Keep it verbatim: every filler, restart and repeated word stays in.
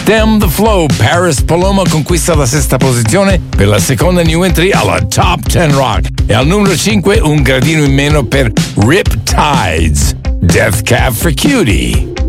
Stem the Flow, Paris Paloma conquista la sesta posizione per la seconda new entry alla Top dieci Rock. E al numero cinque un gradino in meno per Riptides, Death Cab for Cutie.